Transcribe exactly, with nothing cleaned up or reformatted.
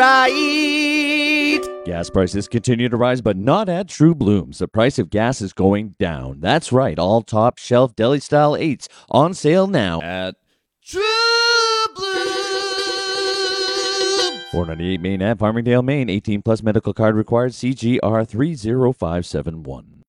right. Gas prices continue to rise, but not at True Blooms. The price of gas is going down. That's right, all top shelf deli style eights on sale now At True Blue. four ninety-eight Main Ave, Farmingdale, Maine. eighteen plus medical card required. C G R three zero five seven one.